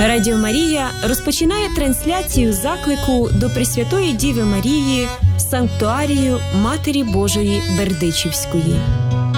Радіо Марія розпочинає трансляцію заклику до Пресвятої Діви Марії в Санктуарію Матері Божої Бердичівської.